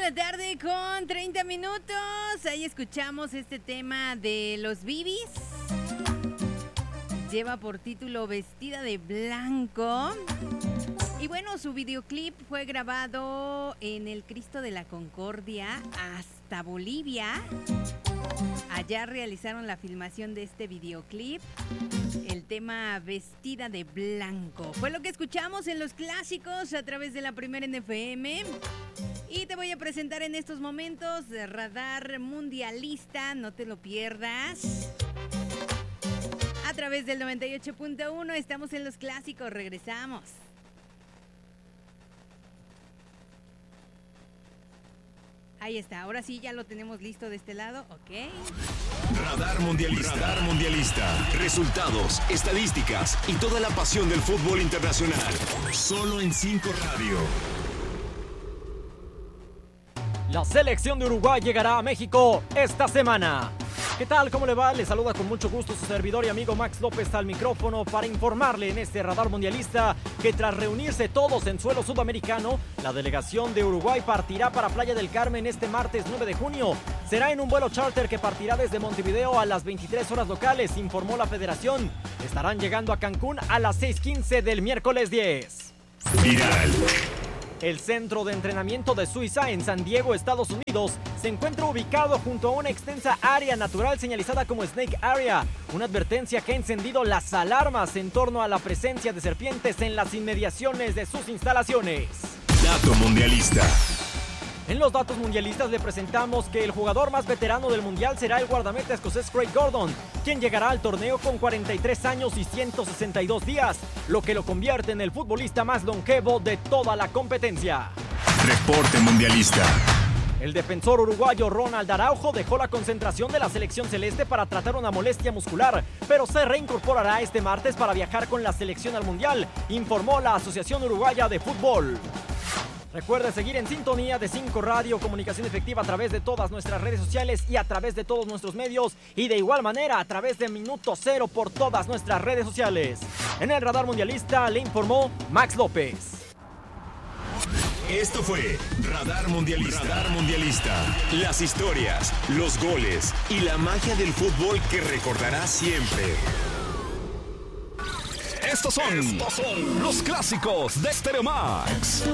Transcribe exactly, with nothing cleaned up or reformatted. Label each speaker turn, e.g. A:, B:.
A: la tarde con treinta minutos. Ahí escuchamos este tema de los Bibis. Lleva por título Vestida de Blanco. Y bueno, su videoclip fue grabado en el Cristo de la Concordia hasta Bolivia. Allá realizaron la filmación de este videoclip. El tema Vestida de Blanco fue lo que escuchamos en los clásicos a través de la Primera en F M. Y te voy a presentar en estos momentos Radar Mundialista, no te lo pierdas. A través del noventa y ocho punto uno estamos en los clásicos, regresamos. Ahí está, ahora sí ya lo tenemos listo de este lado, ok.
B: Radar Mundialista. Radar Mundialista. Resultados, estadísticas y toda la pasión del fútbol internacional. Solo en cinco Radio.
C: La selección de Uruguay llegará a México esta semana. ¿Qué tal? ¿Cómo le va? Le saluda con mucho gusto su servidor y amigo Max López al micrófono para informarle en este Radar Mundialista que tras reunirse todos en suelo sudamericano, la delegación de Uruguay partirá para Playa del Carmen este martes nueve de junio. Será en un vuelo charter que partirá desde Montevideo a las veintitrés horas locales, informó la federación. Estarán llegando a Cancún a las seis quince del miércoles diez.
B: Viral.
C: El centro de entrenamiento de Suiza en San Diego, Estados Unidos, se encuentra ubicado junto a una extensa área natural señalizada como Snake Area, una advertencia que ha encendido las alarmas en torno a la presencia de serpientes en las inmediaciones de sus instalaciones.
B: Dato mundialista.
C: En los datos mundialistas le presentamos que el jugador más veterano del mundial será el guardameta escocés Craig Gordon, quien llegará al torneo con cuarenta y tres años y ciento sesenta y dos días, lo que lo convierte en el futbolista más longevo de toda la competencia.
B: Reporte mundialista.
C: El defensor uruguayo Ronald Araujo dejó la concentración de la selección celeste para tratar una molestia muscular, pero se reincorporará este martes para viajar con la selección al mundial, informó la Asociación Uruguaya de Fútbol. Recuerde seguir en sintonía de cinco Radio, comunicación efectiva a través de todas nuestras redes sociales y a través de todos nuestros medios y de igual manera a través de Minuto Cero por todas nuestras redes sociales. En el Radar Mundialista le informó Max López.
B: Esto fue Radar Mundialista. Radar Mundialista. Las historias, los goles y la magia del fútbol que recordarás siempre.
D: Estos son, Estos son los clásicos de Stereo Max.